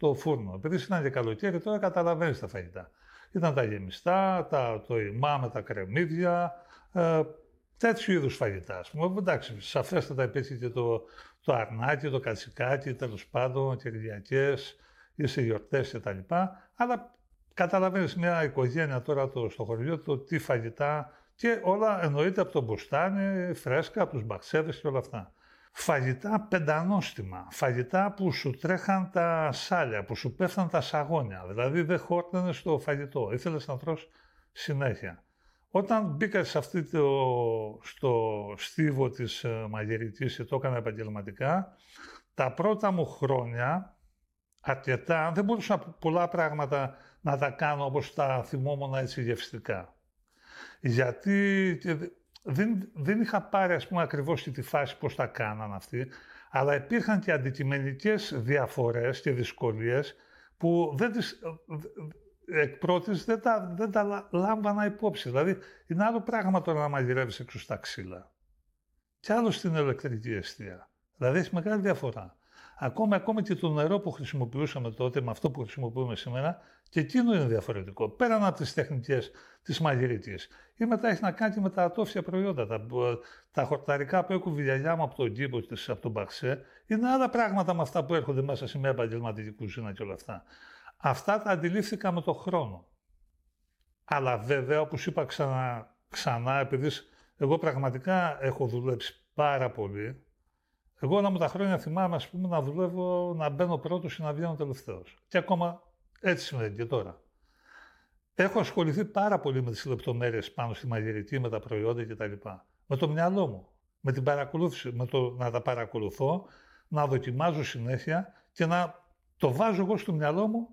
στο φούρνο. Επειδή ήταν και καλοκαίρι, τώρα καταλαβαίνεις τα φαγητά. Ήταν τα γεμιστά, το ημά με τα κρεμμύδια, τέτοιου είδους φαγητά. Ας πούμε. Εντάξει, σαφέστατα υπήρχε και το αρνάκι, το κατσικάκι, τέλος πάντων, κυριακές ή σε γιορτές κτλ. Αλλά καταλαβαίνεις μια οικογένεια τώρα στο χωριό, το τι φαγητά και όλα εννοείται από το μπουστάνι, φρέσκα, από τους μπαξέδες και όλα αυτά. Φαγητά πεντανόστιμα, φαγητά που σου τρέχαν τα σάλια, που σου πέφταν τα σαγόνια, δηλαδή δεν χόρτανε στο φαγητό, ήθελες να τρως συνέχεια. Όταν μπήκα στο στίβο της μαγειρικής και το έκανα επαγγελματικά, τα πρώτα μου χρόνια, αρκετά, δεν μπορούσα πολλά πράγματα να τα κάνω όπως τα θυμόμουν έτσι γευστικά. Γιατί δεν είχα πάρει, ας πούμε, ακριβώς και τη φάση πώς τα κάναν αυτοί, αλλά υπήρχαν και αντικειμενικές διαφορές και δυσκολίες που εκ πρώτης δεν τα λάμβανα υπόψη. Δηλαδή, είναι άλλο πράγμα τώρα να μαγειρεύεις έξω στα ξύλα και άλλο στην ηλεκτρική εστία. Δηλαδή, έχει μεγάλη διαφορά. Ακόμα και το νερό που χρησιμοποιούσαμε τότε με αυτό που χρησιμοποιούμε σήμερα, και εκείνο είναι διαφορετικό. Πέραν από τις τεχνικές της μαγειρικής. Ή μετά έχει να κάνει και με τα ατόφια προϊόντα. Τα χορταρικά που έκοβε η γιαγιά μου από τον κήπο της, από τον Μπαξέ, είναι άλλα πράγματα με αυτά που έρχονται μέσα σε μια επαγγελματική κουζίνα και όλα αυτά. Αυτά τα αντιλήφθηκα με τον χρόνο. Αλλά βέβαια, όπως είπα ξανά, επειδή εγώ πραγματικά έχω δουλέψει πάρα πολύ. Εγώ όλα μου τα χρόνια θυμάμαι, ας πούμε, να δουλεύω, να μπαίνω πρώτος και να βγαίνω τελευταίος. Και ακόμα έτσι συμβαίνει και τώρα. Έχω ασχοληθεί πάρα πολύ με τις λεπτομέρειες πάνω στη μαγειρική, με τα προϊόντα κτλ. Με το μυαλό μου, με την παρακολούθηση, να τα παρακολουθώ, να δοκιμάζω συνέχεια και να το βάζω εγώ στο μυαλό μου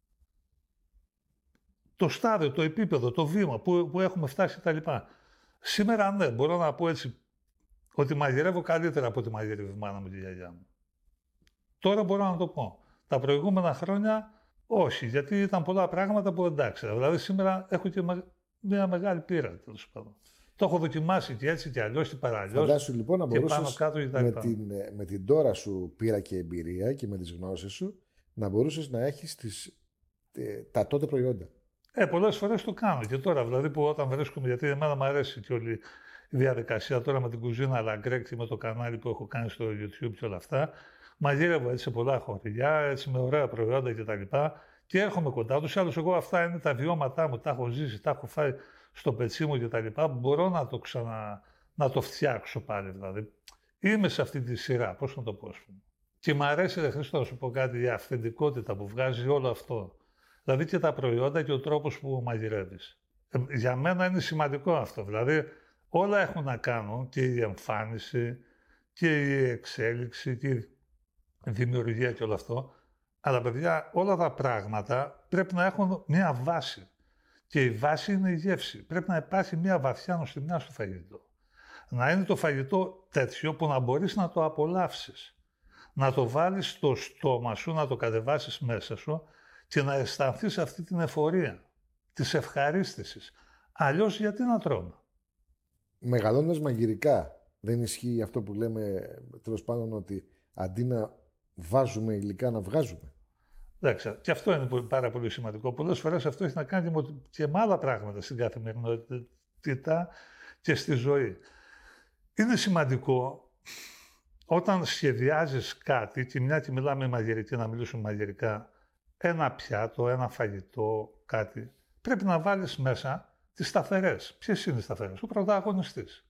το στάδιο, το επίπεδο, το βήμα που έχουμε φτάσει κτλ. Σήμερα ναι, μπορώ να πω έτσι ότι μαγειρεύω καλύτερα από ό,τι μαγειρεύει η μάνα μου και η γιαγιά μου. Τώρα μπορώ να το πω. Τα προηγούμενα χρόνια όχι, γιατί ήταν πολλά πράγματα που δεν ήξερα. Δηλαδή σήμερα έχω και μια μεγάλη πείρα, τέλος πάντων. Το έχω δοκιμάσει και έτσι και αλλιώς και παραλλιώς. Φαντάσου λοιπόν να μπορούσες με την τώρα σου πείρα και εμπειρία και με τις γνώσεις σου να μπορούσες να έχεις τα τότε προϊόντα. Πολλές φορές το κάνω και τώρα, δηλαδή που όταν βρίσκομαι, γιατί εμένα μου αρέσει και όλη η διαδικασία τώρα με την κουζίνα Λαγκρέκ και με το κανάλι που έχω κάνει στο YouTube και όλα αυτά. Μαγειρεύω έτσι σε πολλά χωριά, έτσι με ωραία προϊόντα κτλ. Και έρχομαι κοντά τους. Άλλως εγώ αυτά είναι τα βιώματά μου, τα έχω ζήσει, τα έχω φάει στο πετσί μου κτλ. Μπορώ να το φτιάξω πάλι δηλαδή. Είμαι σε αυτή τη σειρά, πώς να το πω, ας πούμε. Και μ' αρέσει, Χριστό, να σου πω κάτι, η αυθεντικότητα που βγάζει όλο αυτό. Δηλαδή και τα προϊόντα και ο τρόπος που μαγειρεύεις. Για μένα είναι σημαντικό αυτό. Δηλαδή όλα έχουν να κάνουν, και η εμφάνιση και η εξέλιξη και η δημιουργία και όλο αυτό. Αλλά παιδιά, όλα τα πράγματα πρέπει να έχουν μια βάση. Και η βάση είναι η γεύση. Πρέπει να υπάρχει μια βαθιά νοστιμιά στο φαγητό. Να είναι το φαγητό τέτοιο που να μπορείς να το απολαύσεις. Να το βάλεις στο στόμα σου, να το κατεβάσεις μέσα σου και να αισθανθείς αυτή την εφορία της ευχαρίστησης. Αλλιώς γιατί να τρώμε. Μεγαλώνοντας μαγειρικά, δεν ισχύει αυτό που λέμε τέλος πάντων ότι αντί να βάζουμε υλικά να βγάζουμε? Εντάξει, και αυτό είναι πάρα πολύ σημαντικό. Πολλές φορές αυτό έχει να κάνει και με άλλα πράγματα στην καθημερινότητα και στη ζωή. Είναι σημαντικό όταν σχεδιάζεις κάτι, και μια και μιλάμε μαγειρική, να μιλήσουμε μαγειρικά, ένα πιάτο, ένα φαγητό, κάτι, πρέπει να βάλεις μέσα τις σταθερές. Ποιες είναι οι σταθερές? Ο πρωταγωνιστής.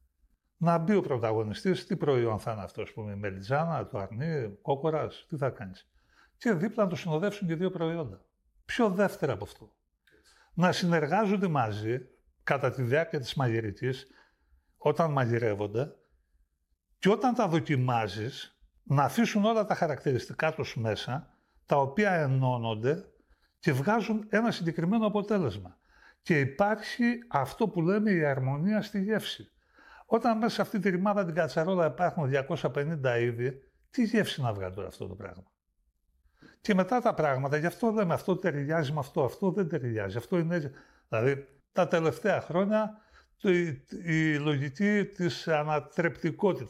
Να μπει ο πρωταγωνιστής, τι προϊόν θα είναι αυτό, ας πούμε, η μελιτζάνα, το αρνί, κόκορας, τι θα κάνεις. Και δίπλα να το συνοδεύσουν και δύο προϊόντα. Ποιο δεύτερο από αυτό? Να συνεργάζονται μαζί κατά τη διάρκεια της μαγειρικής, όταν μαγειρεύονται, και όταν τα δοκιμάζεις, να αφήσουν όλα τα χαρακτηριστικά τους μέσα, τα οποία ενώνονται και βγάζουν ένα συγκεκριμένο αποτέλεσμα. Και υπάρχει αυτό που λέμε η αρμονία στη γεύση. Όταν μέσα σε αυτή τη ρημάδα την κατσαρόλα υπάρχουν 250 είδη, τι γεύση να βγάλει τώρα αυτό το πράγμα? Και μετά τα πράγματα, γι' αυτό λέμε αυτό ταιριάζει με αυτό, αυτό δεν ταιριάζει, αυτό είναι έτσι. Δηλαδή τα τελευταία χρόνια η λογική της ανατρεπτικότητας,